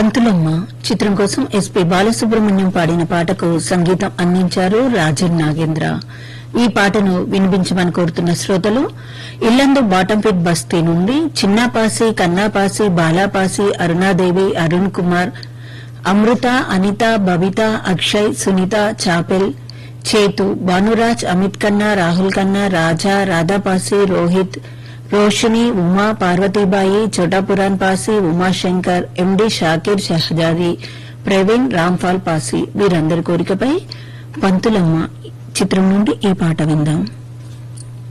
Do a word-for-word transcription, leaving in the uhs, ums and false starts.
పంతులమ్మ చిత్రం కోసం ఎస్పీ బాలసుబ్రహ్మణ్యం పాడిన పాటకు సంగీతం అందించారు రాజన్ నాగేంద్ర. ఈ పాటను వినిపించమని కోరుతున్న శ్రోతలు ఇల్లందు బాటంపేట్ బస్తీ నుండి చిన్నాపాసి, కన్నాపాసి, బాలాపాసి, అరుణాదేవి, అరుణ్ కుమార్, అమృత, అనిత, బబిత, అక్షయ్, సునీత, చాపెల్, చేతు, భానురాజ్, అమిత్ కన్నా, రాహుల్ కన్నా, రాజా, రాధాపాసి, రోహిత్, రోషిని, ఉమా, పార్వతీబాయి, చోటాపురాన్ పాసి, ఉమాశంకర్, ఎండి షాకీర్, షహజాది, ప్రవీణ్, రాంపాల్ పాసి వీరందరి కోరికపై పంతులమ్మ చిత్రం నుండి ఈ పాట విందాం.